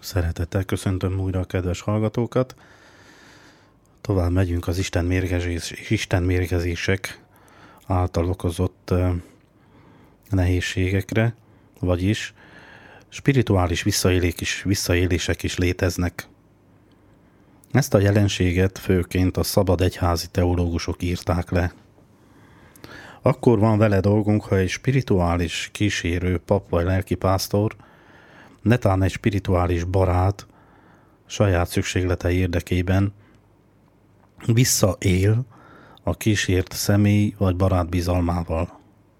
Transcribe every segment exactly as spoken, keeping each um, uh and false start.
Szeretettel köszöntöm újra a kedves hallgatókat. Tovább megyünk az Isten mérgezés, Isten mérgezések által okozott uh, nehézségekre, vagyis spirituális visszaélések is, visszaélések is léteznek. Ezt a jelenséget főként a szabad egyházi teológusok írták le. Akkor van vele dolgunk, ha egy spirituális kísérő, pap vagy lelkipásztor, netán egy spirituális barát saját szükségletei érdekében visszaél a kísért személy vagy barát bizalmával.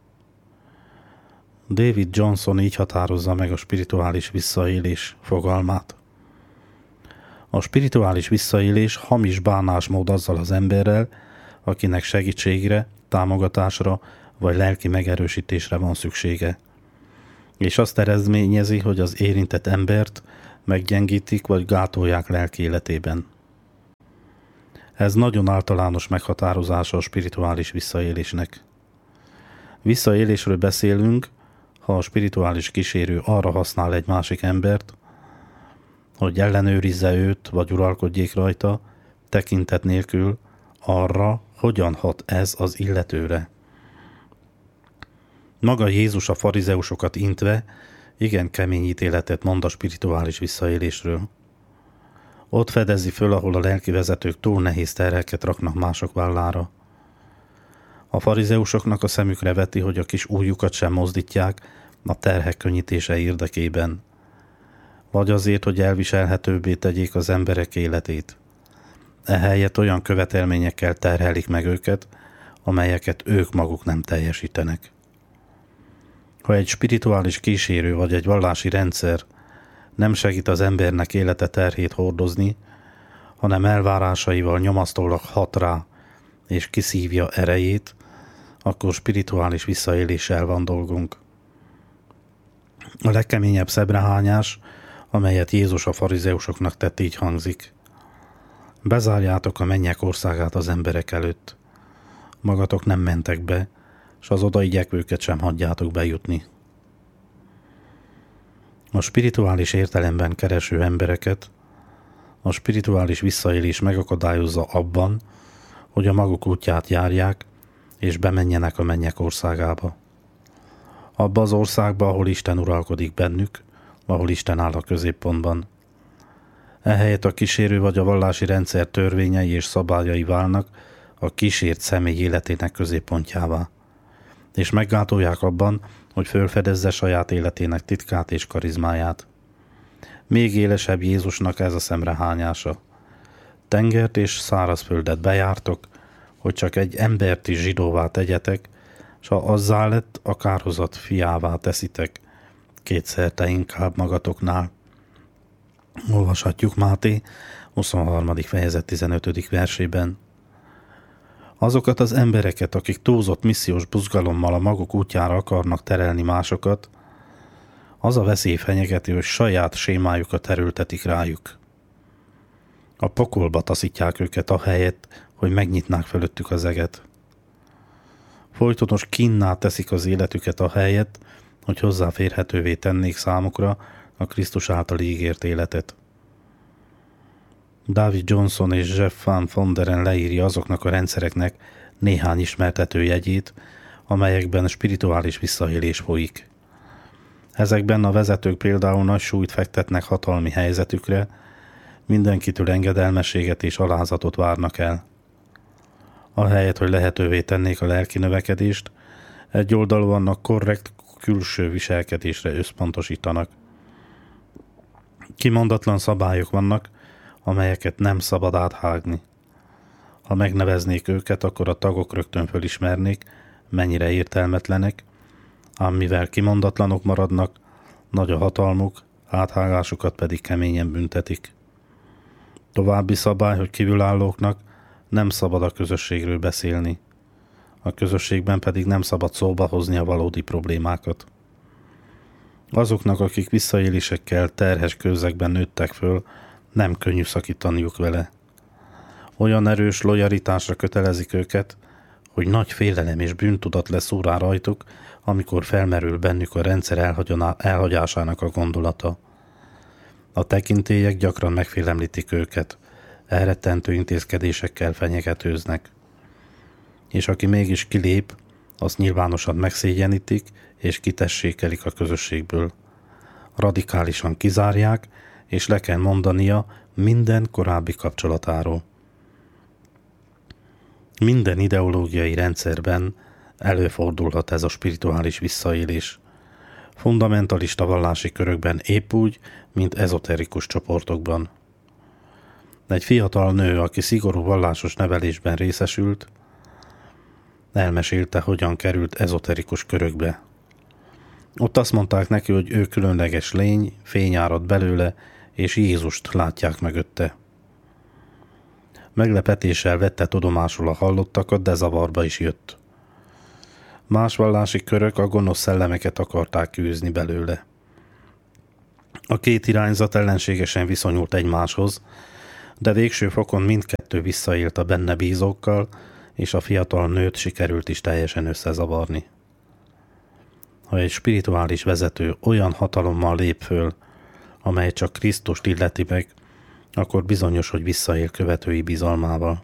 David Johnson így határozza meg a spirituális visszaélés fogalmát. A spirituális visszaélés hamis bánásmód azzal az emberrel, akinek segítségre, támogatásra vagy lelki megerősítésre van szüksége. És azt eredményezi, hogy az érintett embert meggyengítik vagy gátolják lelki életében. Ez nagyon általános meghatározása a spirituális visszaélésnek. Visszaélésről beszélünk, ha a spirituális kísérő arra használ egy másik embert, hogy ellenőrizze őt vagy uralkodjék rajta, tekintet nélkül arra, hogyan hat ez az illetőre. Maga Jézus a farizeusokat intve igen kemény ítéletet mond a spirituális visszaélésről. Ott fedezi föl, ahol a lelki vezetők túl nehéz terheket raknak mások vállára. A farizeusoknak a szemükre veti, hogy a kis ujjukat sem mozdítják a terhek könnyítése érdekében, vagy azért, hogy elviselhetőbbé tegyék az emberek életét. Ehelyett olyan követelményekkel terhelik meg őket, amelyeket ők maguk nem teljesítenek. Ha egy spirituális kísérő vagy egy vallási rendszer nem segít az embernek élete terhét hordozni, hanem elvárásaival nyomasztólag hat rá és kiszívja erejét, akkor spirituális visszaéléssel van dolgunk. A legkeményebb szemrehányás, amelyet Jézus a farizeusoknak tett, így hangzik: bezárjátok a mennyek országát az emberek előtt. Magatok nem mentek be, s az oda igyekvőket sem hagyjátok bejutni. A spirituális értelemben kereső embereket a spirituális visszaélés megakadályozza abban, hogy a maguk útját járják, és bemenjenek a mennyek országába. Abba az országba, ahol Isten uralkodik bennük, ahol Isten áll a középpontban. Ehelyett a kísérő vagy a vallási rendszer törvényei és szabályai válnak a kísért személy életének középpontjává, és meggátolják abban, hogy fölfedezze saját életének titkát és karizmáját. Még élesebb Jézusnak ez a szemrehányása. Tengert és szárazföldet bejártok, hogy csak egy embert is zsidóvá tegyetek, s ha azzá lett, a kárhozat fiává teszitek, kétszerte inkább magatoknál. Olvashatjuk Máté huszonharmadik fejezet tizenötödik versében. Azokat az embereket, akik túlzott missziós buzgalommal a maguk útjára akarnak terelni másokat, az a veszély fenyegeti, hogy saját sémájukat erőltetik rájuk. A pokolba taszítják őket ahelyett, hogy megnyitnák fölöttük az eget. Folytonos kínná teszik az életüket ahelyett, hogy hozzáférhetővé tennék számukra a Krisztus által ígért életet. David Johnson és Jeff Van Vonderen leírja azoknak a rendszereknek néhány ismertető jegyét, amelyekben spirituális visszaélés folyik. Ezekben a vezetők például nagy súlyt fektetnek hatalmi helyzetükre, mindenkitől engedelmességet és alázatot várnak el. Ahelyett, hogy lehetővé tennék a lelki növekedést, egy oldalon a korrekt külső viselkedésre összpontosítanak. Kimondatlan szabályok vannak, amelyeket nem szabad áthágni. Ha megneveznék őket, akkor a tagok rögtön fölismernék, mennyire értelmetlenek, ám mivel kimondatlanok maradnak, nagy a hatalmuk, áthágásukat pedig keményen büntetik. További szabály, hogy kívülállóknak nem szabad a közösségről beszélni. A közösségben pedig nem szabad szóba hozni a valódi problémákat. Azoknak, akik visszaélésekkel terhes kőzekben nőttek föl, nem könnyű szakítaniuk vele. Olyan erős lojalitásra kötelezik őket, hogy nagy félelem és bűntudat lesz órá rajtuk, amikor felmerül bennük a rendszer elhagyásának a gondolata. A tekintélyek gyakran megfélemlítik őket, elrettentő intézkedésekkel fenyegetőznek. És aki mégis kilép, azt nyilvánosan megszégyenítik és kitessékelik a közösségből. Radikálisan kizárják, és le kell mondania minden korábbi kapcsolatáról. Minden ideológiai rendszerben előfordulhat ez a spirituális visszaélés. Fundamentalista vallási körökben épp úgy, mint ezoterikus csoportokban. Egy fiatal nő, aki szigorú vallásos nevelésben részesült, elmesélte, hogyan került ezoterikus körökbe. Ott azt mondták neki, hogy ő különleges lény, fény árad belőle, és Jézust látják mögötte. Meglepetéssel vette tudomásul a hallottakat, de zavarba is jött. Más vallási körök a gonosz szellemeket akarták űzni belőle. A két irányzat ellenségesen viszonyult egymáshoz, de végső fokon mindkettő visszaélt a benne bízókkal, és a fiatal nőt sikerült is teljesen összezavarni. Ha egy spirituális vezető olyan hatalommal lép föl, amely csak Krisztust illeti meg, akkor bizonyos, hogy visszaél követői bizalmával.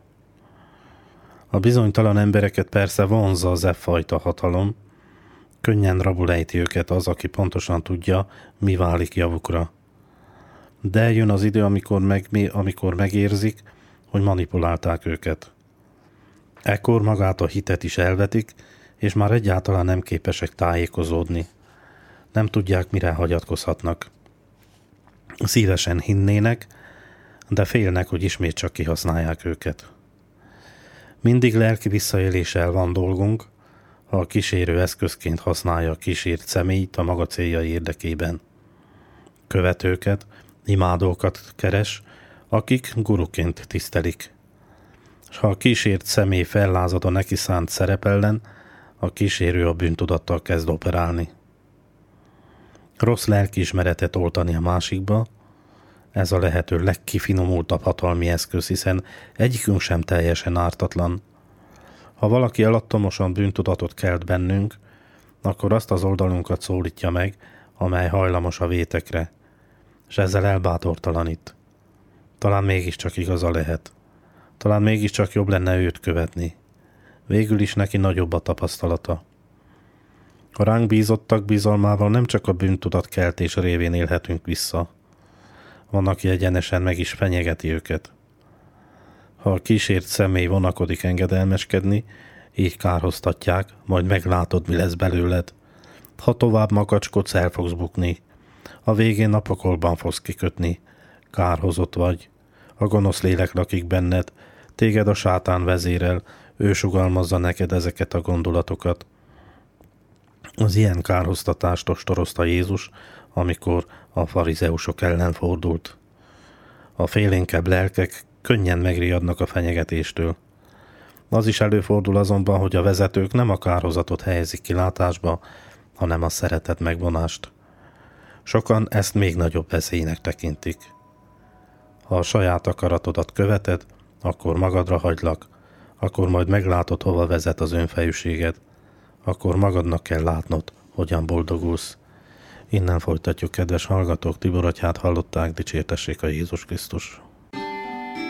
A bizonytalan embereket persze vonzza az e fajta hatalom, könnyen rabul ejti őket az, aki pontosan tudja, mi válik javukra. De eljön az idő, amikor, meg, amikor megérzik, hogy manipulálták őket. Ekkor magát a hitet is elvetik, és már egyáltalán nem képesek tájékozódni. Nem tudják, mire hagyatkozhatnak. Szívesen hinnének, de félnek, hogy ismét csak kihasználják őket. Mindig lelki visszaéléssel van dolgunk, ha a kísérő eszközként használja a kísért személyt a maga céljai érdekében. Követőket, imádókat keres, akik guruként tisztelik. S ha a kísért személy fellázad a neki szánt szerep ellen, a kísérő a bűntudattal kezd operálni. Rossz lelkiismeretet oltani a másikba, ez a lehető legkifinomultabb hatalmi eszköz, hiszen egyikünk sem teljesen ártatlan. Ha valaki alattomosan bűntudatot kelt bennünk, akkor azt az oldalunkat szólítja meg, amely hajlamos a vétekre, és ezzel elbátortalanít. Talán mégiscsak igaza lehet. Talán mégiscsak jobb lenne őt követni. Végül is neki nagyobb a tapasztalata. A ránk bízottak bizalmával nem csak a bűntudatkeltés révén élhetünk vissza. Van, aki egyenesen meg is fenyegeti őket. Ha a kísért személy vonakodik engedelmeskedni, így kárhoztatják, majd meglátod, mi lesz belőled. Ha tovább makacskodsz, el fogsz bukni. A végén a pokolban fogsz kikötni. Kárhozott vagy. A gonosz lélek lakik benned, téged a sátán vezérel, ő sugalmazza neked ezeket a gondolatokat. Az ilyen kárhoztatást ostorozta Jézus, amikor a farizeusok ellen fordult. A félénkebb lelkek könnyen megriadnak a fenyegetéstől. Az is előfordul azonban, hogy a vezetők nem a kárhozatot helyezik kilátásba, hanem a szeretet megvonást. Sokan ezt még nagyobb veszélynek tekintik. Ha a saját akaratodat követed, akkor magadra hagylak, akkor majd meglátod, hova vezet az önfejűséged. Akkor magadnak kell látnod, hogyan boldogulsz. Innen folytatjuk, kedves hallgatók, Tibor Atyát hallották, dicsértessék a Jézus Krisztus.